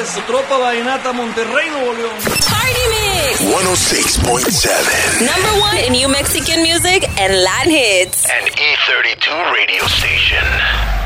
su tropa vallenata Monterrey, Nuevo León. Party Mix 106.7. Number one in New Mexican music and Latin hits. An E32 radio station.